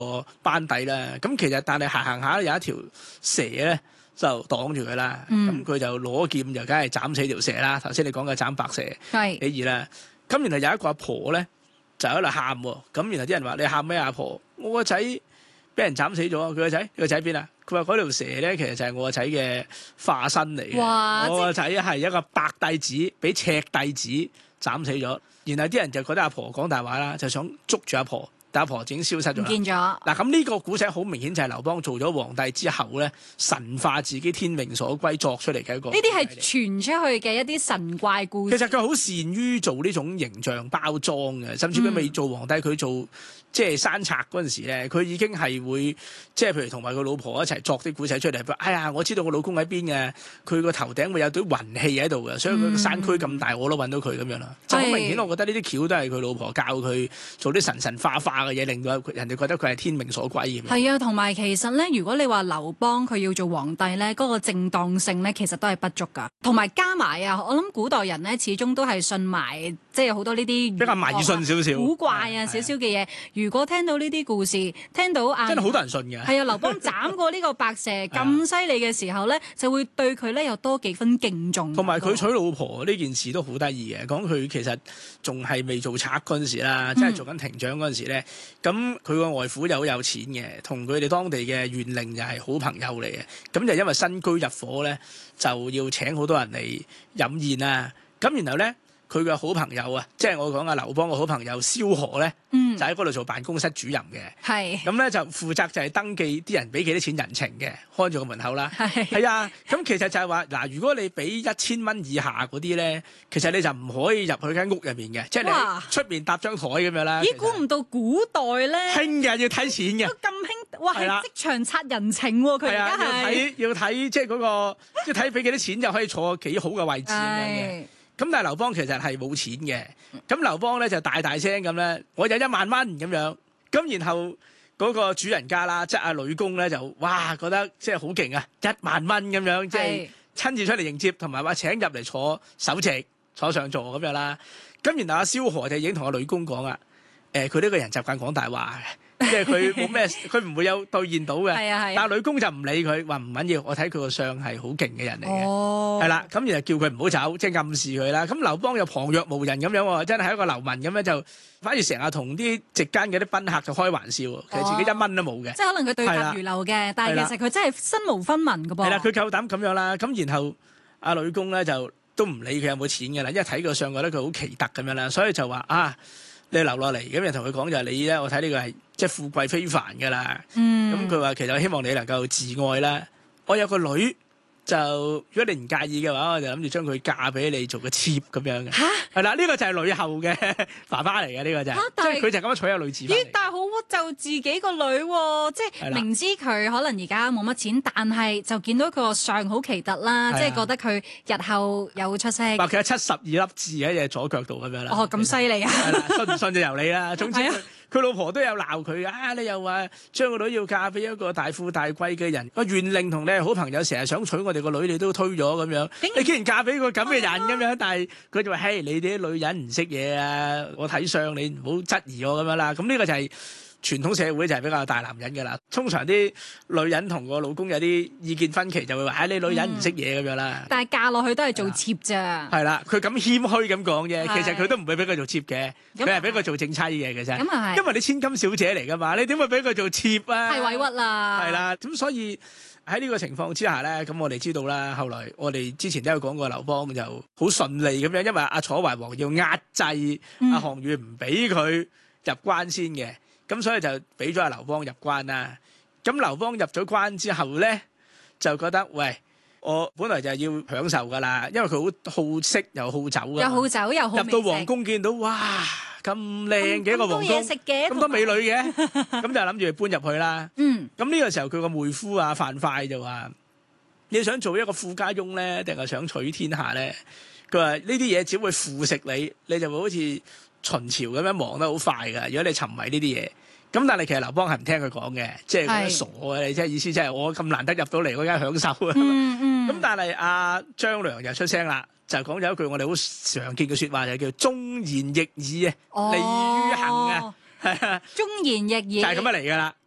個班底啦。咁其實但係行行下有一條蛇咧就擋住佢啦。咁佢就攞劍就梗係斬死條蛇啦。頭先你講嘅斬白蛇起義啦。咁然後有一個阿婆咧就喺度喊喎。咁然後啲人話：你喊咩阿婆？我個仔俾人斬死咗。佢個仔，你個仔邊啊？佢話嗰條蛇咧其實就係我個仔嘅化身嚟嘅。我個仔係一個白帝子，俾赤帝子斬死咗。然後啲人就覺得阿婆講大話啦，就想捉住阿婆。但阿婆已經消失咗，唔見咗。嗱，咁呢個古仔好明顯就係劉邦做咗皇帝之後咧，神化自己天命所歸作出嚟嘅一個。 呢啲係傳出去嘅一啲神怪故事。 其實佢好善於做呢種形象包裝嘅，甚至佢未做皇帝，佢做即係山賊嗰陣時咧，佢已經係會即係譬如同埋佢老婆一齊作啲古仔出嚟。哎呀，我知道我老公喺邊嘅，佢個頭頂會有堆雲氣喺度嘅，所以佢個山區咁大，我都揾到佢咁樣啦。就好明顯，我覺得呢啲橋都係佢老婆教佢做啲神化嘅嘢，令到人哋覺得佢係天命所歸咁。 係啊，同埋其實咧，如果你話劉邦佢要做皇帝咧，嗰個正當性咧，其實都係不足噶。同埋加埋啊，我諗古代人咧始終都係信埋，即係好多呢啲比較迷信少少、 古怪啊少少嘅嘢。如果聽到呢啲故事，聽到真係好多人信嘅。 係啊，劉邦斬過呢個白蛇咁犀利嘅時候咧，就會對佢咧有多幾分敬重。 同埋佢娶老婆呢件事都好得意嘅，講佢其實仲係未做賊嗰陣時啦，即係做緊亭長嗰陣時咧，咁佢個外父又好有錢嘅，同佢哋當地嘅縣令就係好朋友嚟嘅，咁就因為新居入伙咧，就要請好多人嚟飲宴啦，咁然後咧。佢嘅好朋友啊，即係我講嘅劉邦嘅好朋友蕭何咧，就喺嗰度做辦公室主任嘅。係咁咧就負責就係登記啲人俾幾多錢人情嘅，看住個門口啦。係啊，咁其實就係話嗱，如果你俾1000蚊以下嗰啲咧，其實你就唔可以入去間屋入面嘅，即係你喺出面搭張台咁樣啦。 咦？估唔到古代咧興嘅要睇錢嘅， 都咁興，哇！係即場刷人情喎，佢而家係要睇即係嗰個即係睇俾幾多錢就可以坐幾好嘅位置咁樣嘅。咁但係劉邦其實係冇錢嘅，咁劉邦咧就大聲咁咧，我有1萬蚊咁樣，咁然後嗰個主人家啦，即係阿呂公咧就哇覺得即係好勁啊，1萬蚊咁樣，即係親自出嚟迎接，同埋話請入嚟坐首席，坐上座咁樣啦。咁然後阿蕭何就已經同阿呂公講啦，佢呢個人習慣講大話嘅。即係佢冇咩，佢唔會有兌現到嘅。但係呂公就唔理佢，話唔緊要，我睇佢個相係好勁嘅人嚟嘅。係啦，咁然後叫佢唔好走，即係暗示佢啦。咁劉邦又旁若無人咁樣喎，真係一個流民咁樣就，反而成日同啲席間嘅啲賓客就開玩笑，其實自己1蚊都冇嘅。即係可能佢對答如流嘅，但係其實佢真係身無分文嘅噃。 係啦，佢夠膽咁樣啦。咁然後阿呂公咧就都唔理佢有冇錢嘅啦，因為睇個相覺得佢好奇特咁樣啦，所以就話啊。你留落嚟，咁就同佢講就係你咧，我睇呢個係即係富貴非凡㗎啦。咁佢話其實我希望你能夠自愛啦。我有個女，就如果你唔介意嘅話，我就諗住將佢嫁俾你做個妾咁樣嘅。係啦，呢個就係呂后嘅爸爸嚟嘅，呢個就係，即係佢就咁樣娶阿呂雉翻嚟。 但係好就自己個女喎，即係明知佢可能而家冇乜錢，但係就見到佢個相好奇特啦，即係覺得佢日後有出息。 話佢有72粒痣喺隻左腳度咁樣啦。 哦，咁犀利啊！ 信唔信就由你啦。總之佢老婆都有鬧佢啊！你又話將個女要嫁俾一個大富大貴嘅人，個縣令同你係好朋友，成日想娶我哋個女，你都推咗咁樣。你竟然嫁俾個咁嘅人咁樣，但係佢就話：嘿，你哋啲女人唔識嘢啊！我睇相，你唔好質疑我咁樣啦。咁呢個就係傳統社會就係比較大男人㗎啦。通常啲女人同個老公有啲意見分歧，就會話：唉，你女人唔識嘢咁樣啦。 但係嫁落去都係做妾咋。 係啦，佢咁謙虛咁講啫，其實佢都唔會俾佢做妾嘅，佢係俾佢做正妻嘅其實。咁啊係，因為你千金小姐嚟㗎嘛，你點會俾佢做妾啊？ 太委屈啦。係啦，咁所以喺呢個情況之下咧，咁我哋知道啦。後來我哋之前都有講過，劉邦就好順利咁樣，因為阿楚懷王要壓制阿項羽，唔俾佢入關先嘅。咁所以就俾咗阿劉邦入關啦。咁劉邦入咗關之後咧，就覺得喂，我本來就係要享受噶啦，因為佢好色又好酒噶， 又好酒又好美食。 入到皇宮見到哇咁靚嘅一個皇宮，咁多美女嘅，咁就諗住搬入去啦。咁呢個時候佢個妹夫啊樊噲就話：你想做一個富家翁咧，定係想取天下咧？佢話呢啲嘢只會腐蝕你，你就會好似秦朝咁樣忙得好快噶。如果你沉迷呢啲嘢。咁但係其實劉邦係唔聽佢講嘅，即係覺得傻嘅，你即係意思即係我咁難得入到嚟，我梗係享受啊。咁但係阿張良就出聲啦，就講咗一句我哋好常見嘅説話，就叫忠言逆耳啊，利於行啊，忠言逆耳就係咁樣嚟㗎啦。